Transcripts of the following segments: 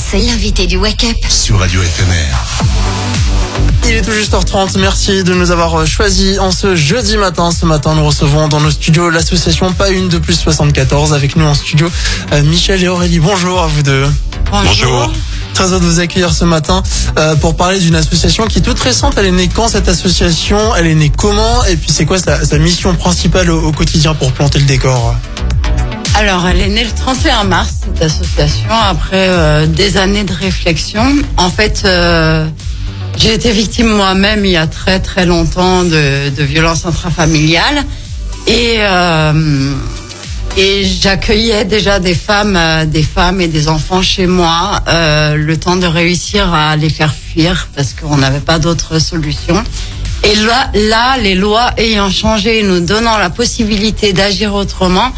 C'est l'invité du Wake Up sur Radio FMR. Il est tout juste h30, merci de nous avoir choisis en ce jeudi matin. Ce matin, nous recevons dans nos studios l'association Pas Une de Plus 74. Avec nous en studio, Michel et Aurélie. Bonjour à vous deux. Bonjour. Très heureux de vous accueillir ce matin pour parler d'une association qui est toute récente. Elle est née quand, cette association? Elle est née comment? Et puis c'est quoi sa mission principale au quotidien pour planter le décor? Alors, elle est née le 31 mars, cette association, après des années de réflexion. En fait, j'ai été victime moi-même il y a très très longtemps de violences intrafamiliales. Et j'accueillais déjà des femmes et des enfants chez moi, le temps de réussir à les faire fuir parce qu'on n'avait pas d'autre solution. Et là, les lois ayant changé, nous donnant la possibilité d'agir autrement,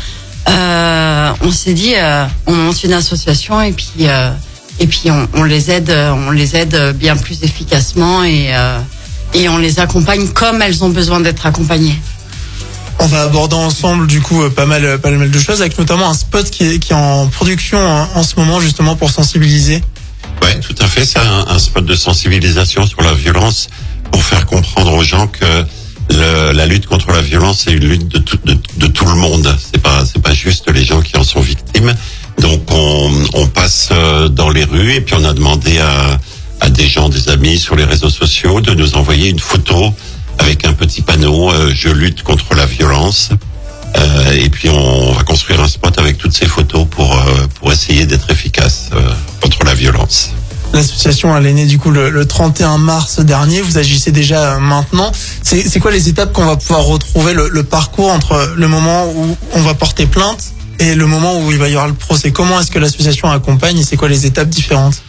on s'est dit, on monte une association et puis on les aide bien plus efficacement et on les accompagne comme elles ont besoin d'être accompagnées. On va aborder ensemble du coup pas mal de choses, avec notamment un spot qui est en production en ce moment justement pour sensibiliser. Ouais, tout à fait. C'est un spot de sensibilisation sur la violence pour faire comprendre aux gens que la lutte contre la violence est une lutte de tout le monde. C'est pas juste les gens qui en sont victimes. Donc on passe dans les rues et puis on a demandé à des gens, des amis sur les réseaux sociaux de nous envoyer une photo avec un petit panneau je lutte contre la violence. Et puis on va construire un spot avec toutes ces photos pour essayer d'être efficace contre la violence. L'association, elle est née du coup le 31 mars dernier. Vous agissez déjà maintenant. C'est quoi les étapes qu'on va pouvoir retrouver, le parcours entre le moment où on va porter plainte et le moment où il va y avoir le procès? Comment est-ce que l'association accompagne et c'est quoi les étapes différentes?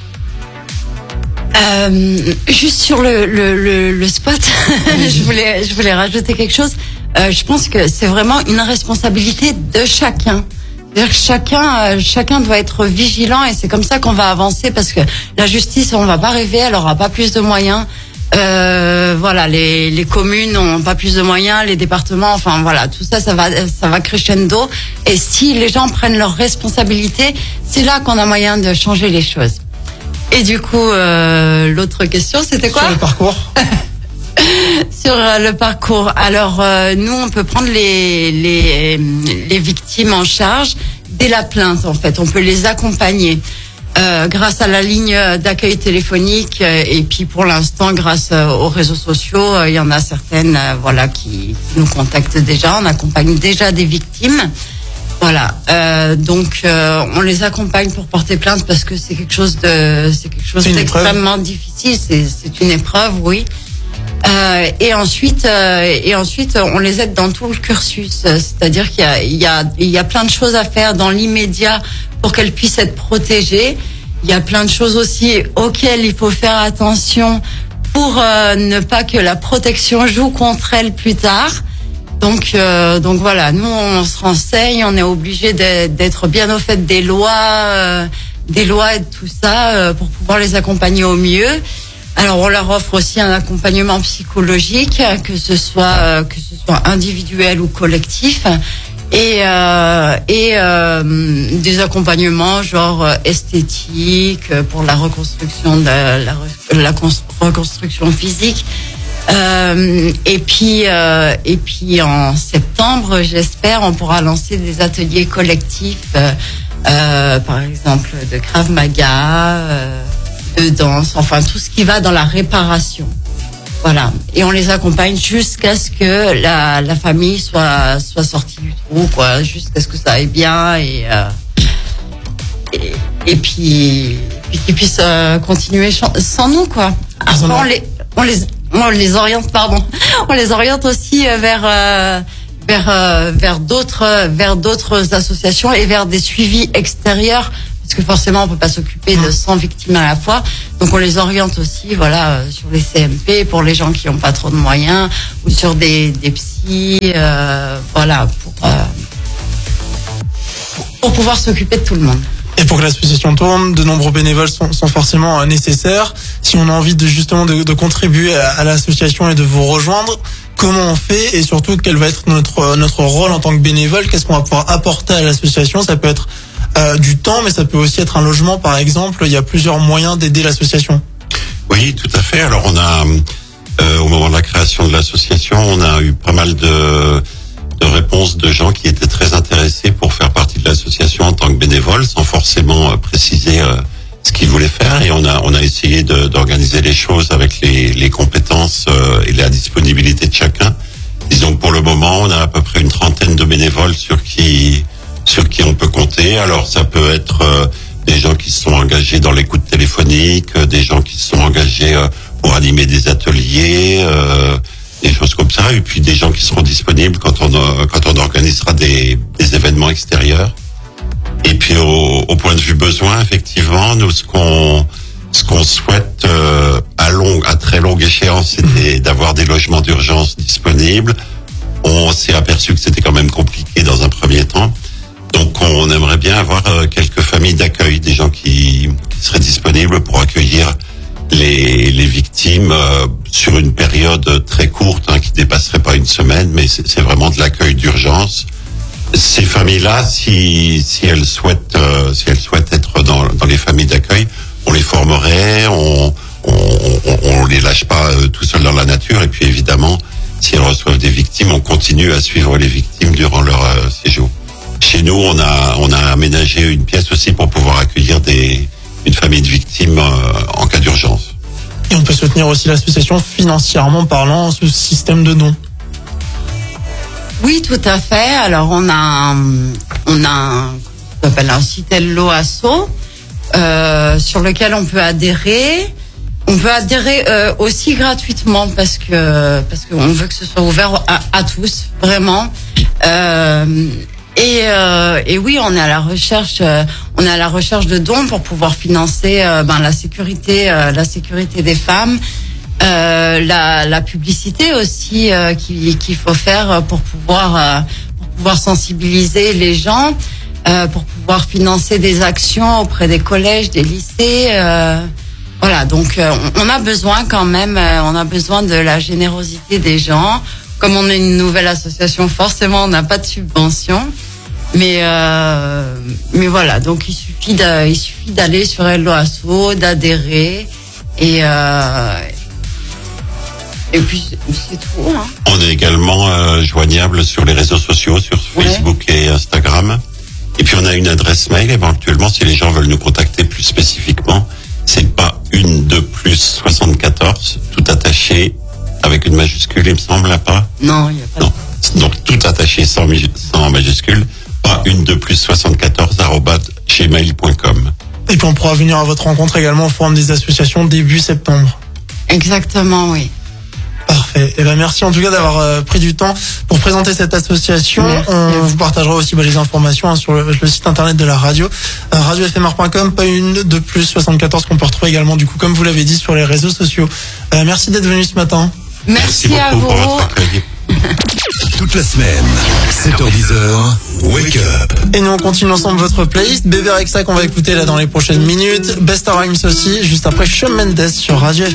Juste sur le spot, je voulais rajouter quelque chose. Je pense que c'est vraiment une responsabilité de chacun. C'est-à-dire que chacun doit être vigilant et c'est comme ça qu'on va avancer parce que la justice, on va pas rêver, elle aura pas plus de moyens. Voilà, les communes n'ont pas plus de moyens, les départements, enfin voilà, tout ça va crescendo. Et si les gens prennent leurs responsabilités, c'est là qu'on a moyen de changer les choses. Et du coup, l'autre question, c'était quoi? Sur le parcours. Sur le parcours. Alors, nous, on peut prendre les victimes en charge dès la plainte, en fait. On peut les accompagner grâce à la ligne d'accueil téléphonique et puis pour l'instant, grâce aux réseaux sociaux, il y en a certaines qui nous contactent déjà. On accompagne déjà des victimes. Voilà, donc on les accompagne pour porter plainte parce que c'est quelque chose d'extrêmement difficile. C'est une épreuve, oui. Et ensuite, on les aide dans tout le cursus. C'est-à-dire qu'il y a plein de choses à faire dans l'immédiat pour qu'elles puissent être protégées. Il y a plein de choses aussi auxquelles il faut faire attention pour ne pas que la protection joue contre elles plus tard. Donc voilà, nous on se renseigne, on est obligé d'être bien au fait des lois et de tout ça pour pouvoir les accompagner au mieux. Alors on leur offre aussi un accompagnement psychologique, que ce soit individuel ou collectif, et des accompagnements genre esthétique pour la reconstruction la reconstruction physique. Et puis en septembre, j'espère, on pourra lancer des ateliers collectifs, par exemple de Krav Maga, de danse, enfin tout ce qui va dans la réparation. Voilà. Et on les accompagne jusqu'à ce que la famille soit sortie du trou, quoi, jusqu'à ce que ça aille bien et puis qu'ils puissent continuer sans nous, quoi. Après, on les oriente aussi vers d'autres associations et vers des suivis extérieurs parce que forcément on peut pas s'occuper de 100 victimes à la fois, donc on les oriente aussi sur les CMP pour les gens qui n'ont pas trop de moyens ou sur des psys pour pouvoir s'occuper de tout le monde. Et pour que l'association tourne, de nombreux bénévoles sont forcément nécessaires. Si on a envie de contribuer à l'association et de vous rejoindre, comment on fait et surtout quel va être notre rôle en tant que bénévole? Qu'est-ce qu'on va pouvoir apporter à l'association? Ça peut être du temps, mais ça peut aussi être un logement, par exemple. Il y a plusieurs moyens d'aider l'association. Oui, tout à fait. Alors on a, au moment de la création de l'association, on a eu pas mal de réponses de gens qui étaient très intéressés pour faire partie de l'association en tant que bénévoles, sans forcément préciser ce qu'ils voulaient faire. Et on a essayé d'organiser les choses avec les compétences et la disponibilité de chacun. Disons que pour le moment, on a à peu près une trentaine de bénévoles sur qui on peut compter. Alors ça peut être des gens qui se sont engagés dans l'écoute téléphonique, des gens qui se sont engagés pour animer des ateliers, des choses comme ça, et puis des gens qui seront disponibles quand on organisera des événements extérieurs. Et puis au point de vue besoin, effectivement, nous ce qu'on souhaite à très longue échéance, c'était d'avoir des logements d'urgence disponibles. On s'est aperçu que c'était quand même compliqué dans un premier temps. Donc on aimerait bien avoir quelques familles d'accueil, des gens qui seraient disponibles pour accueillir les victimes sur une période très courte, qui dépasserait pas une semaine, mais c'est vraiment de l'accueil d'urgence. Ces familles-là, si elles souhaitent être dans les familles d'accueil, on les formerait, on les lâche pas tout seul dans la nature, et puis évidemment, si elles reçoivent des victimes, on continue à suivre les victimes durant leur séjour. Chez nous, on a aménagé une pièce aussi pour pouvoir accueillir une famille de victimes en cas d'urgence. Et on peut soutenir aussi l'association financièrement parlant, ce système de dons. Oui, tout à fait. Alors on a qu'on appelle un site Loasso sur lequel on peut adhérer. On peut adhérer aussi gratuitement parce qu'on veut que ce soit ouvert à tous, vraiment. Et oui, on est à la recherche de dons pour pouvoir financer la sécurité des femmes, la publicité aussi qu'il faut faire pour pouvoir sensibiliser les gens, pour pouvoir financer des actions auprès des collèges, des lycées. Voilà, donc on a besoin quand même, on a besoin de la générosité des gens. Comme on est une nouvelle association, forcément, on n'a pas de subvention. Mais voilà, donc il suffit d'aller sur Loasso, d'adhérer et puis c'est tout. Hein. On est également joignable sur les réseaux sociaux, sur Facebook et Instagram. Et puis on a une adresse mail éventuellement si les gens veulent nous contacter plus spécifiquement. C'est pas une de plus 74, tout attaché avec une majuscule, il me semble, là pas. Non, il n'y a pas. Non. Donc tout attaché sans majuscule. Pas une de plus 74 @gmail.com. Et puis on pourra venir à votre rencontre également au Forum des associations début septembre. Exactement, oui. Parfait. Et ben merci en tout cas d'avoir pris du temps pour présenter cette association. Merci. On vous partagera aussi les informations sur le site internet de la radio, radiofmr.com, pas une de plus 74 qu'on peut retrouver également du coup comme vous l'avez dit sur les réseaux sociaux. Merci d'être venu ce matin. Merci à beaucoup vous. pour votre accueil. Toute la semaine, 7h-10h, Wake Up. Et nous on continue ensemble votre playlist. Bébé Rexha qu'on va écouter là dans les prochaines minutes. Best Rhymes aussi, juste après Shawn Mendes sur Radio